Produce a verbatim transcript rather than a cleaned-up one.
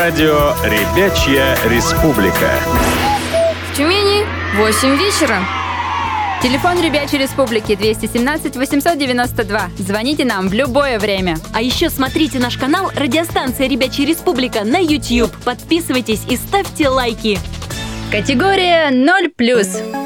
Радио «Ребячья республика». В Тюмени восемь вечера. Телефон Ребячей Республики двести семнадцать восемьсот девяносто два. Звоните нам в любое время. А еще смотрите наш канал «Радиостанция Ребячая Республика» на YouTube. Подписывайтесь и ставьте лайки. Категория ноль плюс.